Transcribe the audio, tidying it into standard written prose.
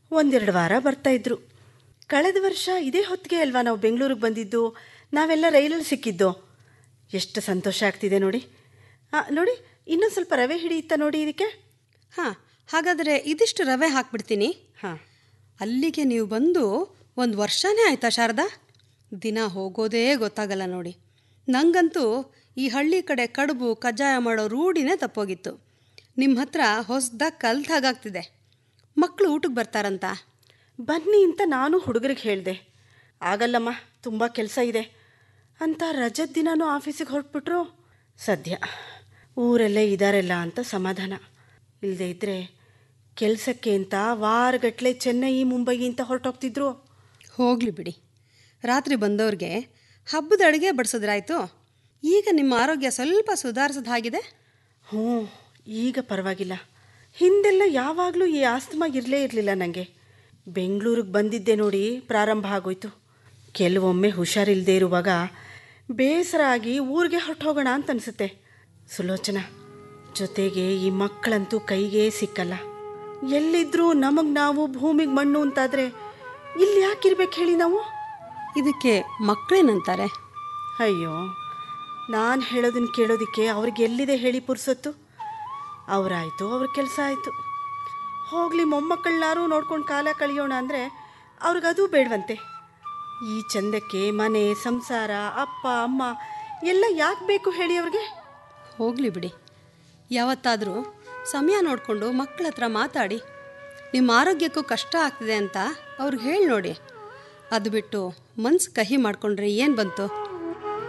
ಒಂದೆರಡು ವಾರ ಬರ್ತಾಯಿದ್ರು. ಕಳೆದ ವರ್ಷ ಇದೇ ಹೊತ್ತಿಗೆ ಅಲ್ವಾ ನಾವು ಬೆಂಗಳೂರಿಗೆ ಬಂದಿದ್ದು, ನಾವೆಲ್ಲ ರೈಲಲ್ಲಿ ಸಿಕ್ಕಿದ್ದು. ಎಷ್ಟು ಸಂತೋಷ ಆಗ್ತಿದೆ ನೋಡಿ. ನೋಡಿ, ಇನ್ನೊಂದು ಸ್ವಲ್ಪ ರವೆ ಹಿಡಿಯುತ್ತಾ ನೋಡಿ ಇದಕ್ಕೆ. ಹಾಂ, ಹಾಗಾದರೆ ಇದಿಷ್ಟು ರವೆ ಹಾಕ್ಬಿಡ್ತೀನಿ. ಹಾಂ, ಅಲ್ಲಿಗೆ ನೀವು ಬಂದು ಒಂದು ವರ್ಷನೇ ಆಯಿತಾ ಶಾರದಾ? ದಿನ ಹೋಗೋದೇ ಗೊತ್ತಾಗಲ್ಲ ನೋಡಿ. ನನಗಂತೂ ಈ ಹಳ್ಳಿ ಕಡೆ ಕಡುಬು ಕಜ್ಜಾಯ ಮಾಡೋ ರೂಢಿನೇ ತಪ್ಪೋಗಿತ್ತು. ನಿಮ್ಮ ಹತ್ರ ಹೊಸದಾಗಿ ಕಲ್ತಾಗಾಗ್ತಿದೆ. ಮಕ್ಕಳು ಊಟಕ್ಕೆ ಬರ್ತಾರಂತ. ಬನ್ನಿ ಅಂತ ನಾನು ಹುಡುಗರಿಗೆ ಹೇಳಿದೆ. ಆಗಲ್ಲಮ್ಮ, ತುಂಬ ಕೆಲಸ ಇದೆ ಅಂತ ರಜದ ದಿನವೂ ಆಫೀಸಿಗೆ ಹೊರಟ್ಬಿಟ್ರು. ಸದ್ಯ ಊರಲ್ಲೇ ಇದ್ದಾರಲ್ಲ ಅಂತ ಸಮಾಧಾನ. ಇಲ್ಲದೆ ಇದ್ದರೆ ಕೆಲಸಕ್ಕೆ ಅಂತ ವಾರಗಟ್ಟಲೆ ಚೆನ್ನೈ ಮುಂಬೈ ಅಂತ ಹೊರಟೋಗ್ತಿದ್ರು. ಹೋಗಲಿ ಬಿಡಿ, ರಾತ್ರಿ ಬಂದವ್ರಿಗೆ ಹಬ್ಬದ ಅಡುಗೆ ಬಡಿಸಿದ್ರಾಯ್ತು. ಈಗ ನಿಮ್ಮ ಆರೋಗ್ಯ ಸ್ವಲ್ಪ ಸುಧಾರಿಸಿದ ಹಾಗಿದೆ. ಹ್ಞೂ, ಈಗ ಪರವಾಗಿಲ್ಲ. ಹಿಂದೆಲ್ಲ ಯಾವಾಗಲೂ ಈ ಆಸ್ತಮಾ ಇರಲೇ ಇರಲಿಲ್ಲ ನನಗೆ. ಬೆಂಗಳೂರಿಗೆ ಬಂದಿದ್ದೆ ನೋಡಿ ಪ್ರಾರಂಭ ಆಗೋಯ್ತು. ಕೆಲವೊಮ್ಮೆ ಹುಷಾರಿಲ್ಲದೆ ಇರುವಾಗ ಬೇಸರ ಆಗಿ ಊರಿಗೆ ಹೊರಟೋಗೋಣ ಅಂತ ಅನಿಸುತ್ತೆ. ಸುಲೋಚನಾ, ಜೊತೆಗೆ ಈ ಮಕ್ಕಳಂತೂ ಕೈಗೆ ಸಿಕ್ಕಲ್ಲ. ಎಲ್ಲಿದ್ದರೂ ನಮಗೆ ನಾವು ಭೂಮಿಗೆ ಮಣ್ಣು ಅಂತಾದರೆ ಇಲ್ಲಿ ಯಾಕಿರ್ಬೇಕು ಹೇಳಿ ನಾವು? ಇದಕ್ಕೆ ಮಕ್ಕಳೇನಂತಾರೆ? ಅಯ್ಯೋ, ನಾನು ಹೇಳೋದನ್ನು ಕೇಳೋದಕ್ಕೆ ಅವ್ರಿಗೆ ಎಲ್ಲಿದೆ ಹೇಳಿ ಪುರ್ಸೊತ್ತು? ಅವರಾಯಿತು, ಅವ್ರ ಕೆಲಸ ಆಯಿತು. ಹೋಗಲಿ, ಮೊಮ್ಮಕ್ಕಳನ್ನಾರು ನೋಡ್ಕೊಂಡು ಕಾಲ ಕಳೆಯೋಣ ಅಂದರೆ ಅವ್ರಿಗದೂ ಬೇಡವಂತೆ. ಈ ಚಂದಕ್ಕೆ ಮನೆ ಸಂಸಾರ ಅಪ್ಪ ಅಮ್ಮ ಎಲ್ಲ ಯಾಕೆ ಬೇಕು ಹೇಳಿ ಅವ್ರಿಗೆ? ಹೋಗಲಿ ಬಿಡಿ, ಯಾವತ್ತಾದರೂ ಸಮಯ ನೋಡಿಕೊಂಡು ಮಕ್ಕಳ ಹತ್ರ ಮಾತಾಡಿ. ನಿಮ್ಮ ಆರೋಗ್ಯಕ್ಕೂ ಕಷ್ಟ ಆಗ್ತಿದೆ ಅಂತ ಅವ್ರಿಗೆ ಹೇಳಿ ನೋಡಿ. ಅದು ಬಿಟ್ಟು ಮನಸ್ಸು ಕಹಿ ಮಾಡಿಕೊಂಡ್ರೆ ಏನು ಬಂತು?